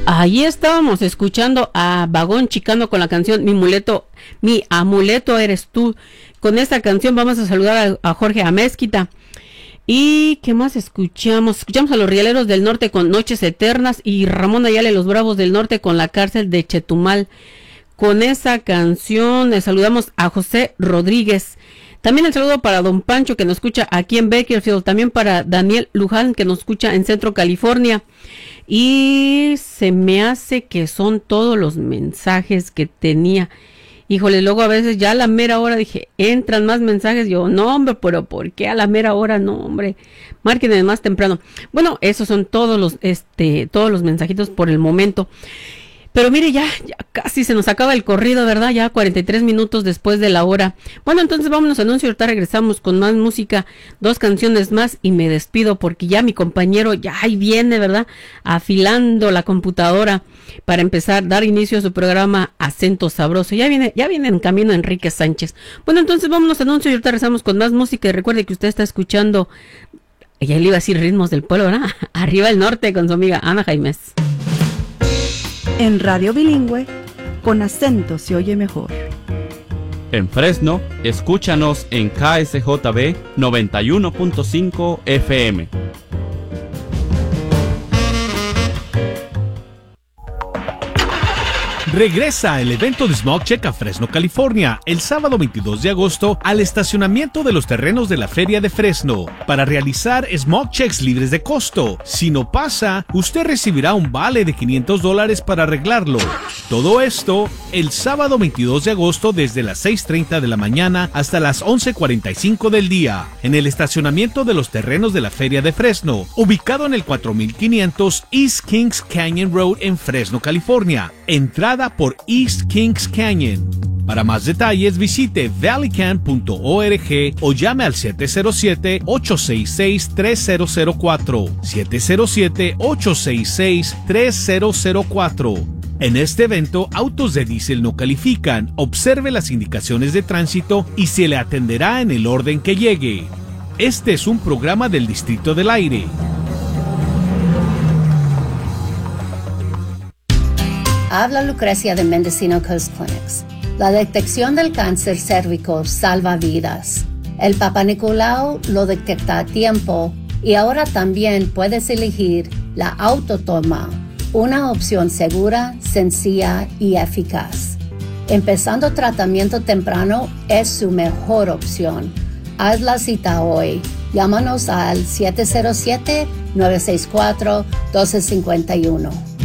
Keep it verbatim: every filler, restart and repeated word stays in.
Ahí estábamos escuchando a Vagón Chicano con la canción Mi Muleto, Mi Amuleto Eres Tú. Con esta canción vamos a saludar a, a Jorge Amezquita. ¿Y qué más escuchamos? Escuchamos a los Rieleros del Norte con Noches Eternas y Ramón Ayala y los Bravos del Norte con La Cárcel de Chetumal. Con esa canción le saludamos a José Rodríguez. También el saludo para Don Pancho que nos escucha aquí en Bakersfield. También para Daniel Luján que nos escucha en Centro California. Y se me hace que son todos los mensajes que tenía. Híjole, luego a veces ya a la mera hora dije, entran más mensajes. Yo, no hombre, pero ¿por qué a la mera hora? No hombre, marquen más temprano. Bueno, esos son todos los, este, todos los mensajitos por el momento. Pero mire, ya, ya casi se nos acaba el corrido, ¿verdad? Ya cuarenta y tres minutos después de la hora. Bueno, entonces vámonos a anuncio. Ahorita regresamos con más música, dos canciones más y me despido porque ya mi compañero ya ahí viene, ¿verdad? Afilando la computadora para empezar, dar inicio a su programa Acento Sabroso. Ya viene, ya viene en camino Enrique Sánchez. Bueno, entonces vámonos a anuncio y ahorita regresamos con más música. Y recuerde que usted está escuchando, ya le iba a decir Ritmos del Pueblo, ¿verdad? Arriba el Norte con su amiga Ana Jaimes. En Radio Bilingüe, con acento se oye mejor. En Fresno, escúchanos en K S J B noventa y uno punto cinco F M. Regresa el evento de Smog Check a Fresno, California, el sábado veintidós de agosto al estacionamiento de los terrenos de la Feria de Fresno para realizar Smog Checks libres de costo. Si no pasa, usted recibirá un vale de quinientos dólares para arreglarlo. Todo esto el sábado veintidós de agosto desde las seis treinta de la mañana hasta las once cuarenta y cinco del día en el estacionamiento de los terrenos de la Feria de Fresno, ubicado en el cuatro mil quinientos East Kings Canyon Road en Fresno, California. Entrada por East Kings Canyon. Para más detalles visite valley can punto org o llame al siete cero siete, ocho seis seis, tres cero cero cuatro, siete cero siete, ocho seis seis, tres cero cero cuatro. En este evento, autos de diésel no califican. Observe las indicaciones de tránsito y se le atenderá en el orden que llegue. Este es un programa del Distrito del Aire. Habla Lucrecia de Mendocino Coast Clinics. La detección del cáncer cérvico salva vidas. El Papa Nicolau lo detecta a tiempo y ahora también puedes elegir la autotoma, una opción segura, sencilla y eficaz. Empezando tratamiento temprano es su mejor opción. Haz la cita hoy. Llámanos al siete cero siete, nueve seis cuatro, uno dos cinco uno.